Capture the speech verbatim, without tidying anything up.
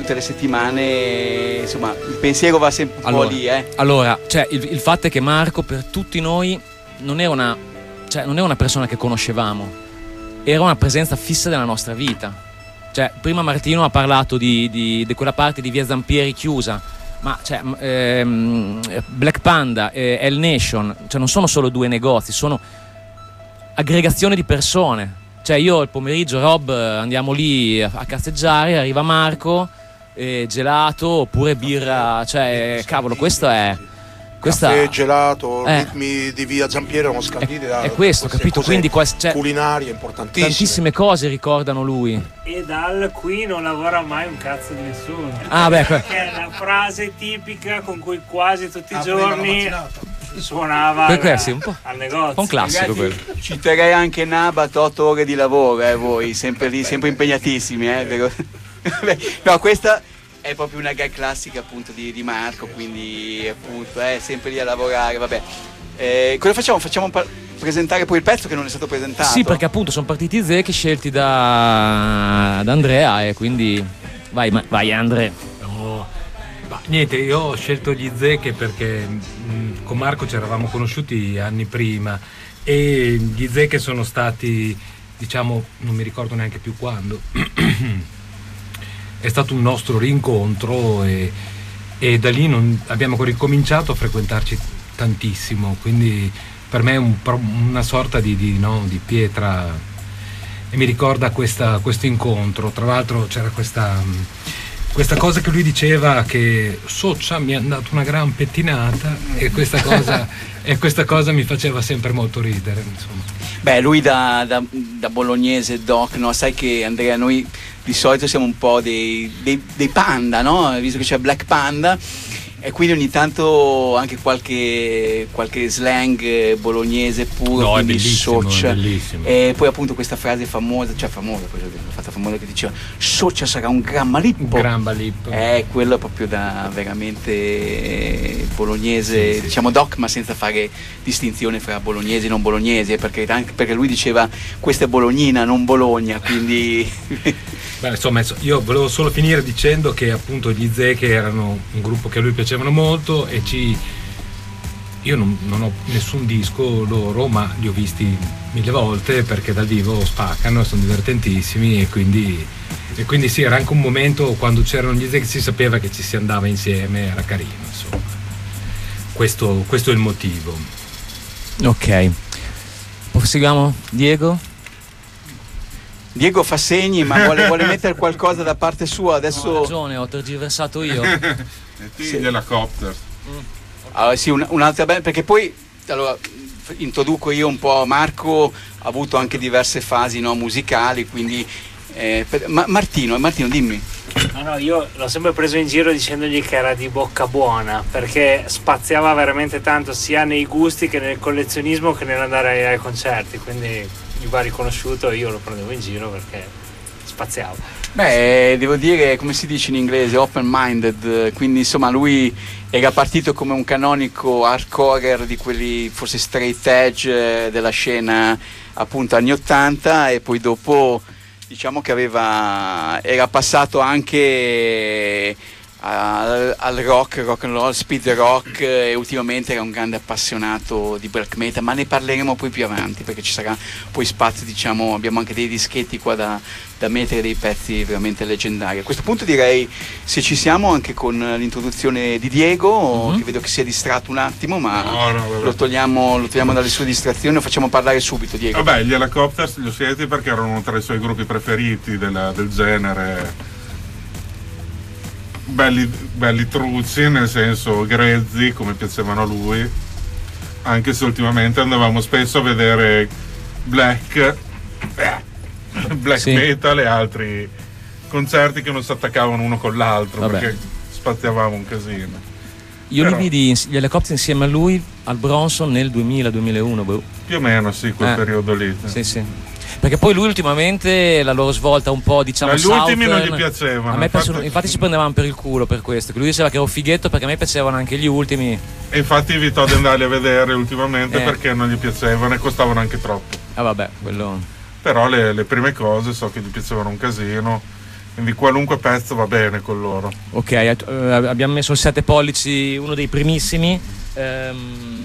tutte le settimane, insomma il pensiero va sempre un allora, po' lì, eh. Allora, cioè il, il fatto è che Marco per tutti noi non era una, cioè, non era una persona che conoscevamo, era una presenza fissa della nostra vita. Cioè, prima Martino ha parlato di, di, di quella parte di via Zampieri chiusa, ma cioè, ehm, Black Panda e El Nation, cioè non sono solo due negozi, sono aggregazione di persone. Cioè io il pomeriggio, Rob, andiamo lì a cazzeggiare, arriva Marco, eh, gelato oppure birra, cioè cavolo, questo è questa... caffè, gelato, eh. ritmi di via Zampieri erano scanditi da è questo, capito? Quindi quasi, cioè, culinarie importantissime, tantissime cose ricordano lui. E dal qui non lavora mai un cazzo di nessuno. Ah beh, que- che è la frase tipica con cui quasi tutti i Ah, giorni suonava Que- al, sì, un po'. al negozio. un classico Ragazzi, quello. citerei anche Nabat, otto ore di lavoro, eh, voi, sempre lì, sempre impegnatissimi, eh, vero? No, questa è proprio una gag classica appunto di, di Marco, quindi appunto è eh, sempre lì a lavorare, vabbè. Eh, cosa facciamo? Facciamo par- presentare poi il pezzo che non è stato presentato? Sì, perché appunto sono partiti i zecchi scelti da, da Andrea e quindi vai, ma- vai Andrea. No, ma niente, io ho scelto gli Zecche perché mh, con Marco ci eravamo conosciuti anni prima e gli Zecche sono stati, diciamo, non mi ricordo neanche più quando, è stato un nostro rincontro e, e da lì non, abbiamo ricominciato a frequentarci tantissimo, quindi per me è un, una sorta di, di, no, di pietra e mi ricorda questa, questo incontro. Tra l'altro c'era questa, questa cosa che lui diceva che Soccia mi ha dato una gran pettinata e questa cosa, e questa cosa mi faceva sempre molto ridere, insomma. Beh, lui da, da, da bolognese, doc, no? Sai che Andrea, noi di solito siamo un po' dei, dei, dei panda, no? Visto che c'è Black Panda e quindi ogni tanto anche qualche, qualche slang bolognese puro, No, è quindi bellissimo, Soccia. è bellissimo. E poi appunto questa frase famosa, cioè famosa, quella fatta famosa che diceva Soccia sarà un gran malippo. Un gran balippo. È quello proprio da veramente bolognese, Sì, sì, diciamo sì. doc, ma senza fare distinzione fra bolognesi e non bolognesi, perché, anche perché lui diceva questa è Bolognina, non Bologna, quindi Beh, insomma, io volevo solo finire dicendo che appunto gli Zecche erano un gruppo che a lui piacevano molto e ci io non, non ho nessun disco loro, ma li ho visti mille volte perché dal vivo spaccano, sono divertentissimi e quindi, e quindi sì, era anche un momento quando c'erano gli Zecche si sapeva che ci si andava insieme, era carino, insomma. Questo, questo è il motivo. Ok, proseguiamo, Diego? Diego fa segni ma vuole, vuole mettere qualcosa da parte sua adesso. No, ho ragione, ho tergiversato io. Sì. L'helicopter. Allora, sì, un, un'altra bella, perché poi allora, introduco io un po'. Marco ha avuto anche diverse fasi, no, musicali, quindi eh, per, ma, Martino, Martino dimmi. No, no, io l'ho sempre preso in giro dicendogli che era di bocca buona perché spaziava veramente tanto sia nei gusti che nel collezionismo che nell'andare ai concerti, quindi mi va riconosciuto e io lo prendevo in giro perché spaziavo. Beh, devo dire, come si dice in inglese, open-minded, quindi insomma lui era partito come un canonico hardcore di quelli forse straight edge della scena appunto anni ottanta e poi dopo diciamo che aveva era passato anche al, al rock, rock and roll, speed rock e ultimamente era un grande appassionato di black metal, ma ne parleremo poi più avanti perché ci sarà poi spazio, diciamo, abbiamo anche dei dischetti qua da, da mettere, dei pezzi veramente leggendari. A questo punto direi se ci siamo anche con l'introduzione di Diego, mm-hmm. che vedo che si è distratto un attimo, ma no, no, lo togliamo, lo togliamo dalle sue distrazioni, lo facciamo parlare subito, Diego. Vabbè, gli Helicopters li ho scelti perché erano tra i suoi gruppi preferiti della, del genere. Belli, belli trucci, nel senso grezzi come piacevano a lui, anche se ultimamente andavamo spesso a vedere black eh, black sì. metal e altri concerti che non si attaccavano uno con l'altro. Vabbè. Perché spaziavamo un casino. Io Però, li vidi gli Helicopters insieme a lui al Bronson nel duemila duemilauno, boh. più o meno sì, quel eh. periodo lì Sì, sì. Perché poi lui ultimamente la loro svolta un po', diciamo, gli ultimi non gli Southern, piacevano. a me infatti, piacciono, infatti ci prendevano per il culo per questo, che lui diceva che ero fighetto perché a me piacevano anche gli ultimi. E infatti evitò di andarli a vedere ultimamente eh. perché non gli piacevano e costavano anche troppo. Ah vabbè, quello. Però le, le prime cose so che gli piacevano un casino quindi qualunque pezzo va bene con loro. Ok, eh, abbiamo messo il sette pollici, uno dei primissimi. Ehm,